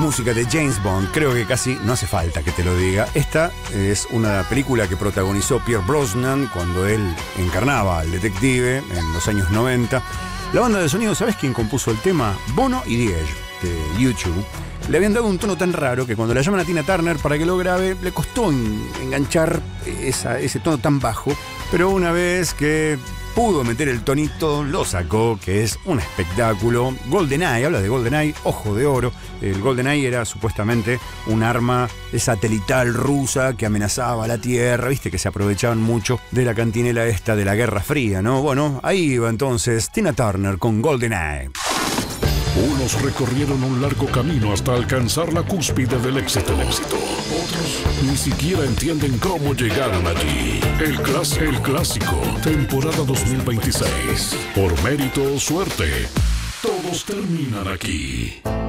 Música de James Bond, creo que casi no hace falta que te lo diga. Esta es una película que protagonizó Pierce Brosnan cuando él encarnaba al detective en los años 90. La banda de sonido, ¿sabes quién compuso el tema? Bono y The Edge, de YouTube. Le habían dado un tono tan raro que cuando la llaman a Tina Turner para que lo grabe, le costó enganchar ese tono tan bajo. Pero una vez que pudo meter el tonito, lo sacó, que es un espectáculo. GoldenEye, habla de GoldenEye, ojo de oro. El GoldenEye era supuestamente un arma satelital rusa que amenazaba a la Tierra, viste que se aprovechaban mucho de la cantinela esta de la Guerra Fría, ¿no? Bueno, ahí iba entonces Tina Turner con GoldenEye. Unos recorrieron un largo camino hasta alcanzar la cúspide del éxito. Otros ni siquiera entienden cómo llegaron allí. El clásico, temporada 2026. Por mérito o suerte, todos terminan aquí.